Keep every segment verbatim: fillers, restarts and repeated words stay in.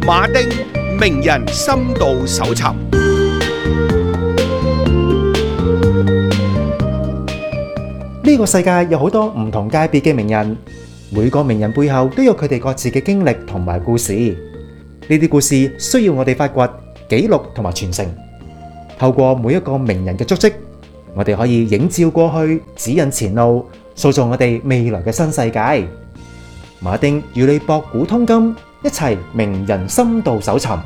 馬丁名人深度搜尋。 呢個世界有好多唔同界別嘅名人，每個名人背後都有佢哋各自嘅經歷同埋故事。呢啲故事需要我哋發掘、記錄同埋傳承。透過每一個名人嘅足跡，我哋可以映照過去，指引前路，塑造我哋未來嘅新世界。馬丁與你博古通今，一齊名人深度搜尋。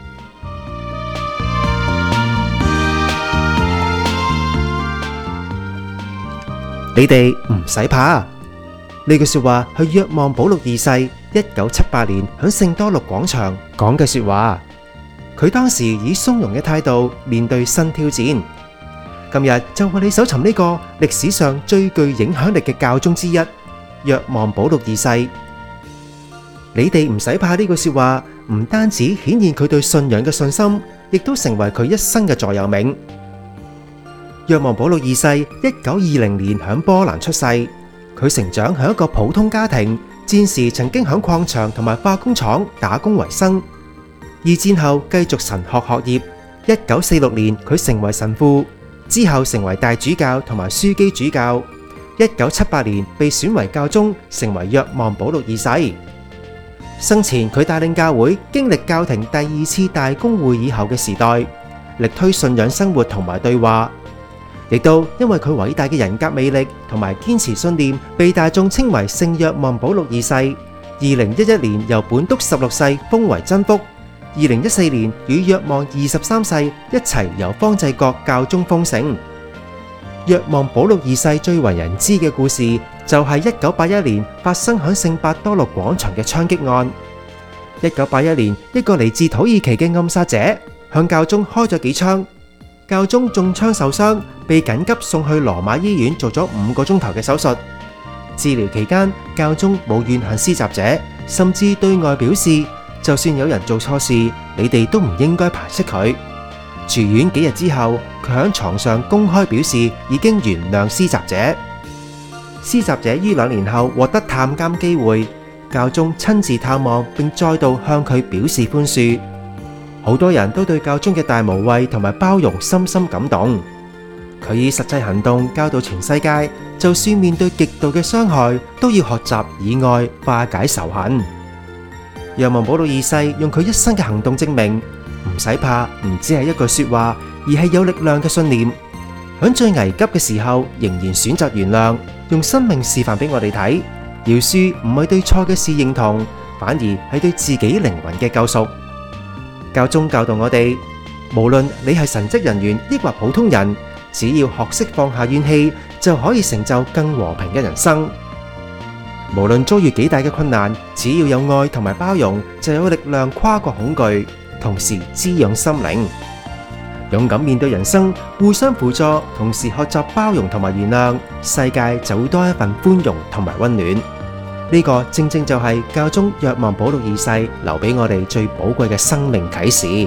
你哋唔使怕，呢句說話係若望保祿二世一九七八年響聖多祿廣場講嘅說話。佢當時以從容嘅態度面對新挑戰。今日就為你搜尋呢個歷史上最具影響力嘅教宗之一，若望保祿二世。你哋唔使怕呢句說話，唔單止顯現佢對信仰嘅信心，亦都成為佢一生嘅座右銘。若望保祿二世一九二零年響波蘭出世，佢成長喺一個普通家庭，戰時曾經響礦場同埋化工廠打工為生。二戰後繼續神學學業，一九四六年佢成為神父，之後成為大主教同埋樞機主教。一九七八年被選為教宗，成為若望保祿二世。生前佢帶領教會經歷教廷第二次大公會議後嘅時代，力推信仰生活同埋對話。亦都因為佢偉大嘅人格魅力同埋堅持信念，被大眾稱為聖若望保祿二世。二零一一年由本篤十六世封為真福，二零一四年與若望二十三世一齊由方濟各教宗封聖。若望保祿二世最為人知嘅故事，就係一九八一年發生響聖伯多祿廣場嘅槍擊案。一九八一年，一個嚟自土耳其嘅暗殺者向教宗開咗幾槍。教宗中槍受傷，被緊急送去羅馬醫院做咗五個鐘頭嘅手術。治療期間，教宗冇怨恨施襲者，甚至對外表示，就算有人做錯事，你哋都唔應該排斥佢。住院幾日之後，佢喺床上公開表示已經原諒施襲者。施襲者於兩年後獲得探監機會，教宗親自探望並再度向佢表示寬恕。好多人都對教宗嘅大無畏同埋包容深深感動。佢以實際行動教導全世界，就算面對極度嘅傷害，都要學習以愛化解仇恨。若望保祿二世用佢一生嘅行動證明，唔使怕唔只係一句說話，而係有力量嘅信念。喺最危急嘅時候，仍然選擇原諒，用生命示範俾我哋睇。饒恕唔係對錯嘅事認同，反而係對自己靈魂嘅救贖。教宗教導我哋，無論你係神職人員抑或普通人，只要學識放下怨氣，就可以成就更和平嘅人生。無論遭遇幾大嘅困難，只要有愛同埋包容，就有力量跨過恐懼，同時滋養心靈。勇敢面對人生，互相輔助，同時學習包容同埋原諒，世界就會多一份寬容同埋溫暖。呢個正正就係教宗若望保祿二世留俾我哋最寶貴嘅生命啟示。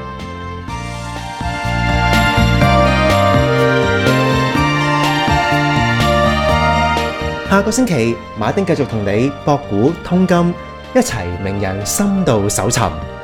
下個星期，馬丁繼續同你博古通今，一齊名人深度搜尋。